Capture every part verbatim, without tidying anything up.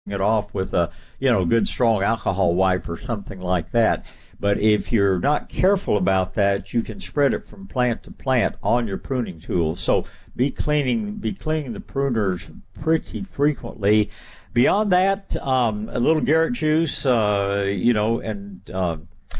it off with a, you know, good strong alcohol wipe or something like that. But if you're not careful about that, you can spread it from plant to plant on your pruning tools. So be cleaning, be cleaning the pruners pretty frequently. Beyond that, um, a little Garrett juice, uh, you know, and, uh,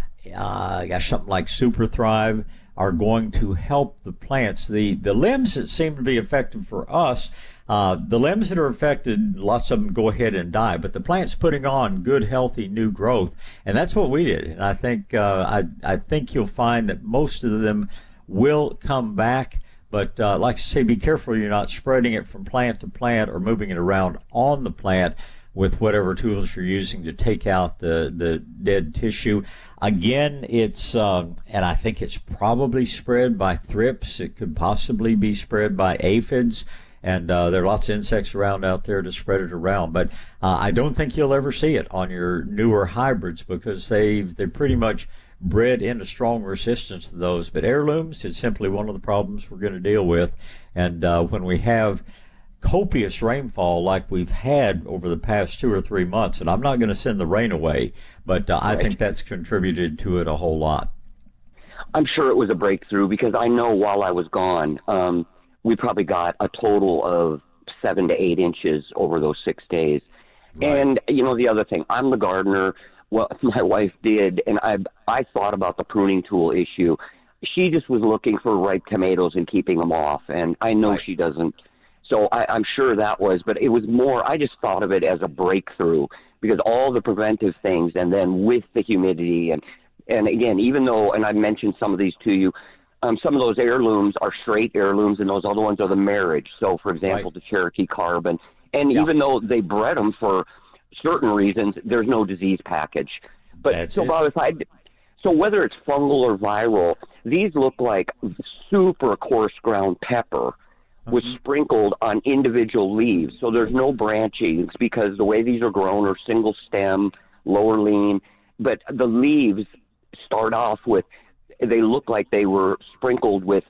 uh, gosh, something like Super Thrive are going to help the plants. The, the limbs that seem to be effective for us, uh, the limbs that are affected, lots of them go ahead and die, but the plant's putting on good, healthy new growth. And that's what we did. And I think, uh, I, I think you'll find that most of them will come back. But, uh, like I say, be careful you're not spreading it from plant to plant or moving it around on the plant with whatever tools you're using to take out the, the dead tissue. Again, it's, um, and I think it's probably spread by thrips. It could possibly be spread by aphids. And uh, there are lots of insects around out there to spread it around. But uh, I don't think you'll ever see it on your newer hybrids because they've, they're pretty much bred into strong resistance to those. But heirlooms is simply one of the problems we're going to deal with. And uh, when we have copious rainfall like we've had over the past two or three months, and I'm not going to send the rain away, but uh, I right. think that's contributed to it a whole lot. I'm sure it was a breakthrough because I know while I was gone, um, we probably got a total of seven to eight inches over those six days. Right. And, you know, the other thing, I'm the gardener. Well, my wife did, and I I thought about the pruning tool issue. She just was looking for ripe tomatoes and keeping them off, and I know Right. she doesn't. So I, I'm sure that was, but it was more, I just thought of it as a breakthrough because all the preventive things, and then with the humidity, and, and again, even though, and I mentioned some of these to you, um, some of those heirlooms are straight heirlooms, and those other ones are the marriage. So, for example, Right. the Cherokee Carbon. And Yeah. even though they bred them for certain reasons, there's no disease package. But That's so, it. Bob, if I, so whether it's fungal or viral, these look like super coarse ground pepper was Mhm. sprinkled on individual leaves. So there's no branchings because the way these are grown are single stem, lower lean. But the leaves start off with, they look like they were sprinkled with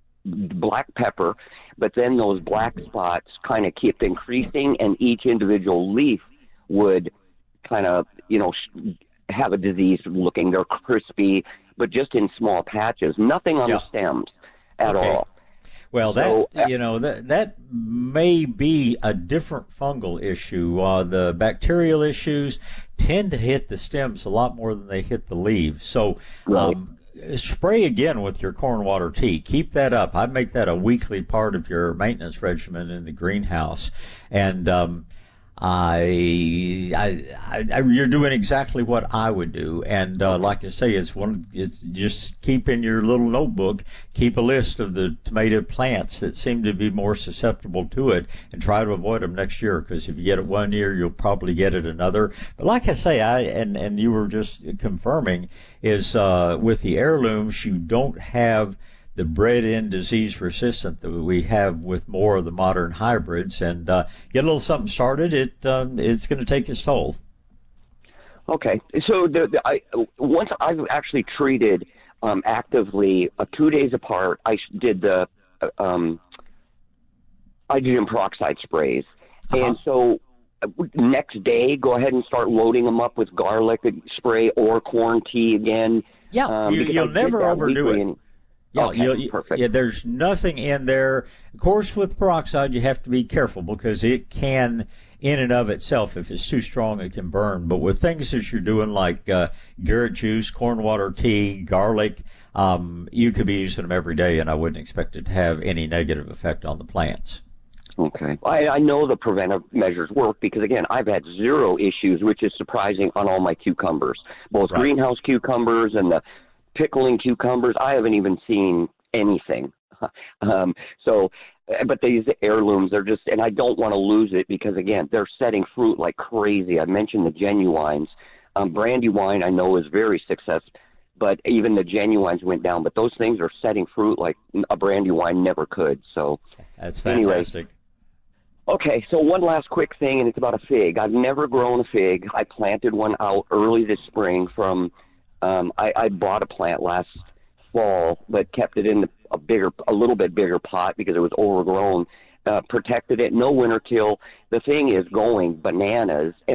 black pepper, but then those black spots kind of kept increasing, and each individual leaf would kind of, you know, have a disease looking. They're crispy, but just in small patches, nothing on Yeah. the stems at Okay. all. Well, that, So, uh, you know, that that may be a different fungal issue. Uh, the bacterial issues tend to hit the stems a lot more than they hit the leaves. So, Right. um, spray again with your corn water tea. Keep that up. I'd make that a weekly part of your maintenance regimen in the greenhouse. And, um, I, I, I, you're doing exactly what I would do. And, uh, like I say, it's one, it's just keep in your little notebook, keep a list of the tomato plants that seem to be more susceptible to it and try to avoid them next year. Because if you get it one year, you'll probably get it another. But like I say, I, and, and you were just confirming is, uh, with the heirlooms, you don't have the bred-in disease resistant that we have with more of the modern hybrids, and uh, get a little something started, it um, it's going to take its toll. Okay, so the, the, I, once I've actually treated um, actively uh, two days apart, I did the uh, um, hydrogen peroxide sprays, Uh-huh. and so uh, next day go ahead and start loading them up with garlic spray or corn tea again. Yeah, um, you, because I you'll did never that overdo weekly it. and- Yeah, okay, you, you, perfect. yeah, there's nothing in there. Of course, with peroxide, you have to be careful because it can, in and of itself, if it's too strong, it can burn. But with things that you're doing like uh, Garrett juice, corn water tea, garlic, um, you could be using them every day, and I wouldn't expect it to have any negative effect on the plants. Okay. I, I know the preventive measures work because, again, I've had zero issues, which is surprising on all my cucumbers, both Right. greenhouse cucumbers and the pickling cucumbers. I haven't even seen anything. um, so, but these heirlooms, they're just, and I don't want to lose it because, again, they're setting fruit like crazy. I mentioned the genuines. Um, Brandywine, I know, is very successful, but even the genuines went down. But those things are setting fruit like a Brandywine never could. So, That's anyway. fantastic. Okay, so one last quick thing, and it's about a fig. I've never grown a fig. I planted one out early this spring from, um, I, I bought a plant last fall, but kept it in a bigger, a little bit bigger pot because it was overgrown. uh, protected it, no winter kill. The thing is going bananas. And